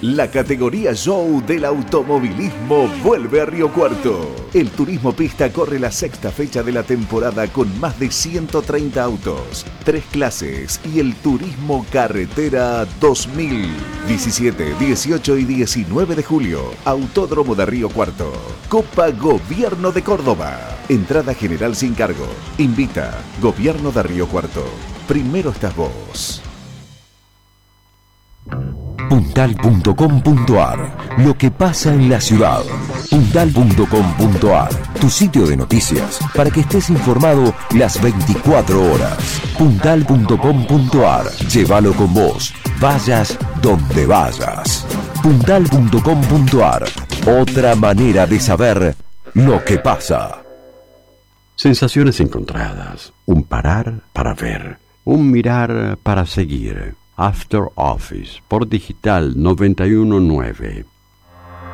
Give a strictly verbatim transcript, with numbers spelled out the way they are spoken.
La categoría show del automovilismo vuelve a Río Cuarto. El Turismo Pista corre la sexta fecha de la temporada con más de ciento treinta autos, tres clases y el Turismo Carretera dos mil. diecisiete, dieciocho y diecinueve de julio, Autódromo de Río Cuarto. Copa Gobierno de Córdoba. Entrada general sin cargo. Invita Gobierno de Río Cuarto. Primero estás vos. Puntal punto com punto ar. Lo que pasa en la ciudad. Puntal punto com punto ar. Tu sitio de noticias para que estés informado las veinticuatro horas. Puntal punto com punto ar. Llévalo con vos. Vayas donde vayas. Puntal punto com punto ar. Otra manera de saber lo que pasa. Sensaciones encontradas. Un parar para ver. Un mirar para seguir. After Office por Digital noventa y uno punto nueve.